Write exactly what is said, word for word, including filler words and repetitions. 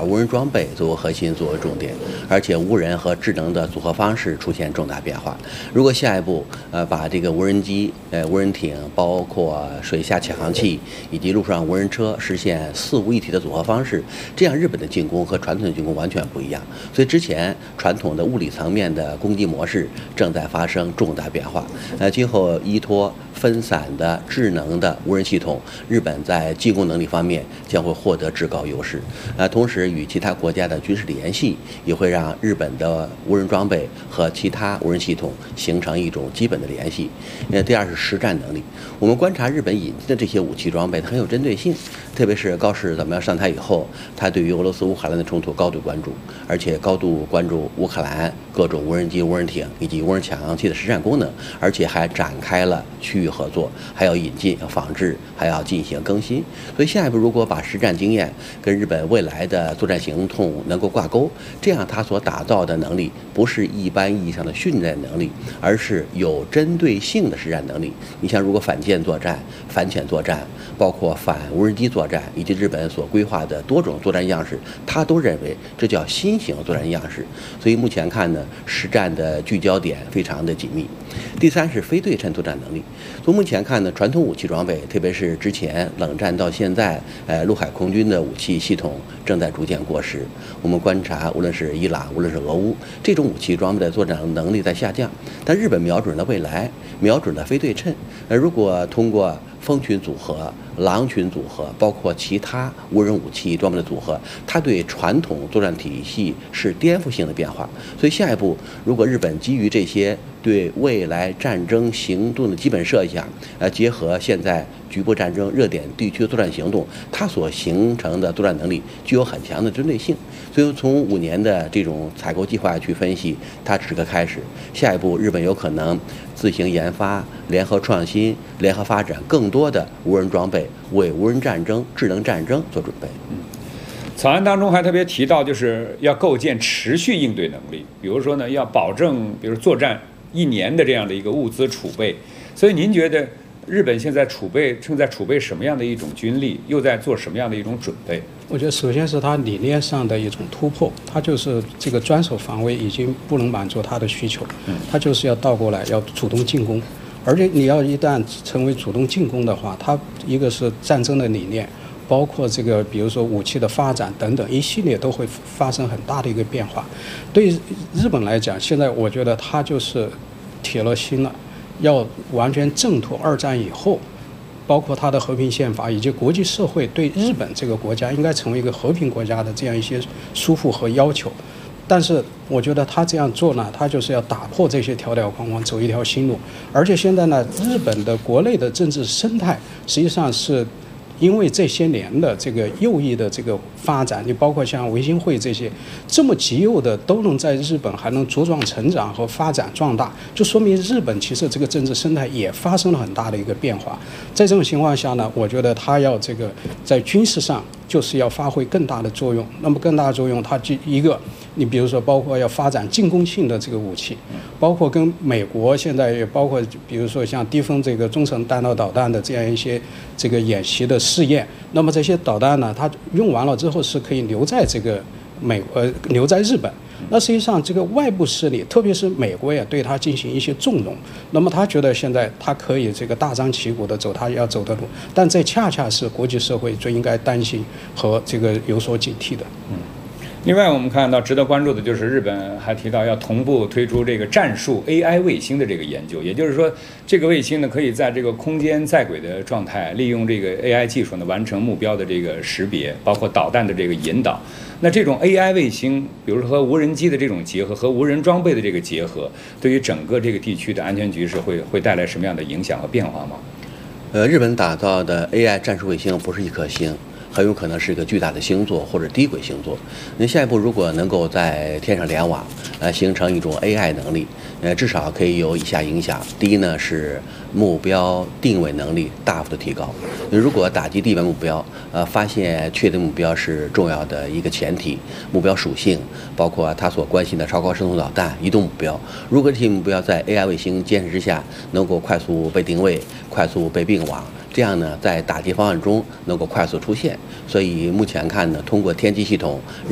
无人装备作为核心作为重点，而且无人和智能的组合方式出现重大变化。如果下一步呃把这个无人机、呃无人艇，包括水下潜航器以及陆上无人车实现四无一体的组合方式，这样日本的进攻和传统的进攻完全不一样。所以之前传统的物理层面的攻击模式正在发生重大变化。呃，今后依托分散的智能的无人系统，日本在进攻能力方面将会获得至高优势。呃，同时与其他国家的军事联系也会让日本的无人装备和其他无人系统形成一种基本的联系。呃，第二是实战能力。我们观察日本引进的这些武器装备，它很有针对性，特别是高市怎么样上台以后，他对于俄罗斯乌克兰的冲突高度关注，而且高度关注乌克兰各种无人机、无人艇以及无人潜航器的实战功能，而且还展开了区域合作，还要引进、仿制，还要进行更新。所以下一步如果把实战经验跟日本未来的作战行动能够挂钩，这样他所打造的能力不是一般意义上的训练能力，而是有针对性的实战能力。你像如果反舰作战、反潜作战，包括反无人机作战，以及日本所规划的多种作战样式，他都认为这叫新型作战样式。所以目前看呢，实战的聚焦点非常的紧密。第三是非对称作战能力。从目前看呢，传统武器装备，特别是之前冷战到现在，呃，陆海空军的武器系统正在逐渐过时。我们观察，无论是伊朗，无论是俄乌，这种武器装备的作战能力在下降。但日本瞄准的未来，瞄准的非对称。呃，如果通过蜂群组合、狼群组合，包括其他无人武器装备的组合，它对传统作战体系是颠覆性的变化。所以下一步，如果日本基于这些对未来战争行动的基本设想，呃，结合现在局部战争热点地区的作战行动，它所形成的作战能力具有很强的针对性。所以从五年的这种采购计划去分析，它只是个开始。下一步，日本有可能自行研发、联合创新、联合发展更多的无人装备，为无人战争、智能战争做准备。 嗯，草案当中还特别提到，就是要构建持续应对能力，比如说呢，要保证，比如作战一年的这样的一个物资储备。所以您觉得日本现在储备正在储备什么样的一种军力，又在做什么样的一种准备？ 我觉得首先是它理念上的一种突破，它就是这个专守防卫已经不能满足它的需求，它就是要倒过来要主动进攻。而且你要一旦成为主动进攻的话，它一个是战争的理念，包括这个比如说武器的发展等等一系列都会发生很大的一个变化。对于日本来讲，现在我觉得它就是铁了心了，要完全挣脱二战以后，包括它的和平宪法以及国际社会对日本这个国家应该成为一个和平国家的这样一些束缚和要求。但是我觉得他这样做呢，他就是要打破这些条条框框，走一条新路。而且现在呢，日本的国内的政治生态实际上是因为这些年的这个右翼的这个发展，你包括像维新会这些这么极右的都能在日本还能茁壮成长和发展壮大，就说明日本其实这个政治生态也发生了很大的一个变化。在这种情况下呢，我觉得他要这个在军事上就是要发挥更大的作用。那么更大的作用，它就一个，你比如说包括要发展进攻性的这个武器，包括跟美国现在也包括比如说像低空这个中程弹道导弹的这样一些这个演习的试验。那么这些导弹呢，它用完了之后是可以留在这个美呃留在日本。那实际上这个外部势力，特别是美国也对它进行一些纵容。那么他觉得现在他可以这个大张旗鼓的走他要走的路，但这恰恰是国际社会最应该担心和这个有所警惕的。 嗯。另外，我们看到值得关注的就是日本还提到要同步推出这个战术 A I 卫星的这个研究，也就是说，这个卫星呢可以在这个空间在轨的状态，利用这个 A I 技术呢完成目标的这个识别，包括导弹的这个引导。那这种 A I 卫星，比如说和无人机的这种结合，和无人装备的这个结合，对于整个这个地区的安全局势会会带来什么样的影响和变化吗？ 呃，日本打造的 A I 战术卫星不是一颗星。很有可能是一个巨大的星座或者低轨星座。那下一步如果能够在天上联网，呃，形成一种 A I 能力，呃，至少可以有以下影响。第一呢是目标定位能力大幅的提高。如果打击地面目标，呃，发现确定目标是重要的一个前提，目标属性，包括他所关心的超高声速导弹、移动目标。如果这些目标在 A I 卫星监视之下能够快速被定位、快速被并网，这样呢，在打击方案中能够快速出现。所以目前看呢，通过天基系统。